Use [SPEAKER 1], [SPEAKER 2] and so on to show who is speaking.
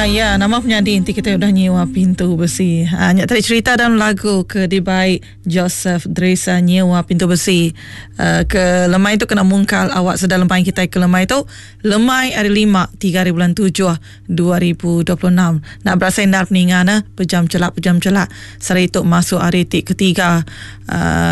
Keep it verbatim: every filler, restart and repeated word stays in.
[SPEAKER 1] ya, nama penyanyi inti kita udah nyewa pintu besi. Ha, nyak tadi cerita dalam lagu ke di baik Joseph Dresa nyewa pintu besi. Uh, ke lemai tu kena mungkal awak sedar lemai kita ke lemai tu. Lemai hari lima, tiga hari bulan tujuh, dua ribu dua puluh enam. Nak berasai ndar peningana, pejam celak, pejam celak. Sari itu masuk hari tik ketiga. Uh,